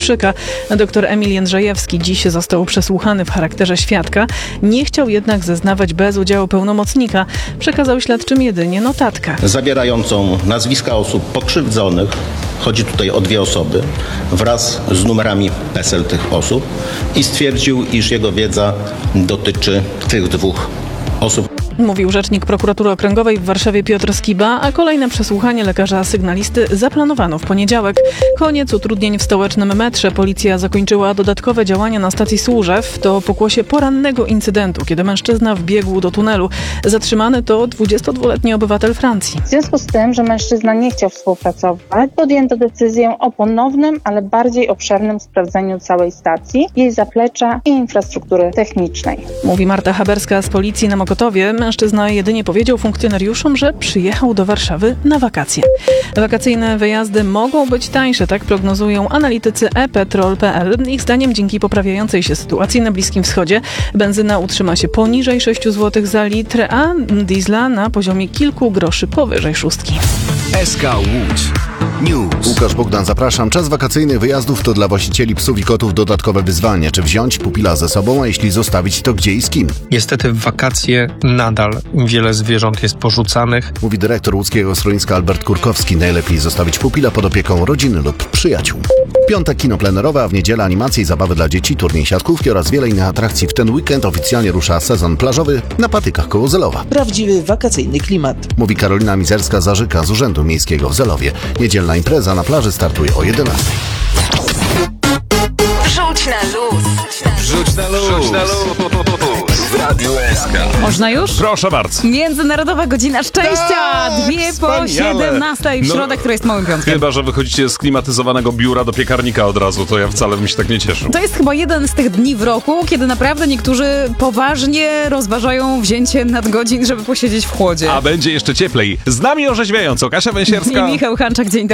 Kowalczyka. Dr Emil Jędrzejewski dziś został przesłuchany w charakterze świadka. Nie chciał jednak zeznawać bez udziału pełnomocnika. Przekazał śledczym jedynie notatkę zawierającą nazwiska osób pokrzywdzonych. Chodzi tutaj o 2 osoby wraz z numerami PESEL tych osób i stwierdził, iż jego wiedza dotyczy tych 2 osób. Mówił rzecznik prokuratury okręgowej w Warszawie Piotr Skiba, a kolejne przesłuchanie lekarza sygnalisty zaplanowano w poniedziałek. Koniec utrudnień w stołecznym metrze. Policja zakończyła dodatkowe działania na stacji Służew. To pokłosie porannego incydentu, kiedy mężczyzna wbiegł do tunelu. Zatrzymany to 22-letni obywatel Francji. W związku z tym, że mężczyzna nie chciał współpracować, podjęto decyzję o ponownym, ale bardziej obszernym sprawdzeniu całej stacji, jej zaplecza i infrastruktury technicznej. Mówi Marta Haberska z policji na Mokotowie. Mężczyzna jedynie powiedział funkcjonariuszom, że przyjechał do Warszawy na wakacje. Wakacyjne wyjazdy mogą być tańsze, tak prognozują analitycy ePetrol.pl. Ich zdaniem dzięki poprawiającej się sytuacji na Bliskim Wschodzie benzyna utrzyma się poniżej 6 zł za litr, a diesla na poziomie kilku groszy powyżej 6. SK Łódź News. Łukasz Bogdan, zapraszam. Czas wakacyjnych wyjazdów to dla właścicieli psów i kotów dodatkowe wyzwanie. Czy wziąć pupila ze sobą, a jeśli zostawić, to gdzie i z kim? Niestety w wakacje nadal wiele zwierząt jest porzucanych. Mówi dyrektor łódzkiego schroniska Albert Kurkowski. Najlepiej zostawić pupila pod opieką rodziny lub przyjaciół. Piątek kino plenerowe, a w niedzielę animacje i zabawy dla dzieci, turniej siatkówki oraz wiele innych atrakcji. W ten weekend oficjalnie rusza sezon plażowy na patykach koło Zelowa. Prawdziwy wakacyjny klimat. Mówi Karolina Mizerska-Zarzyka z Urzędu Miejskiego w Zelowie. Niedzielna impreza na plaży startuje o 11:00. Wrzuć na luz. Wrzuć na luz. W Radiu SK. Można już? Proszę bardzo. Międzynarodowa Godzina Szczęścia. 2:02 w środę, która jest małym piątkiem. Chyba że wychodzicie z klimatyzowanego biura do piekarnika od razu, to ja wcale bym się tak nie cieszył. To jest chyba jeden z tych dni w roku, kiedy naprawdę niektórzy poważnie rozważają wzięcie nadgodzin, żeby posiedzieć w chłodzie. A będzie jeszcze cieplej. Z nami orzeźwiająco Kasia Węsierska I Michał Hanczak, dzień dobry.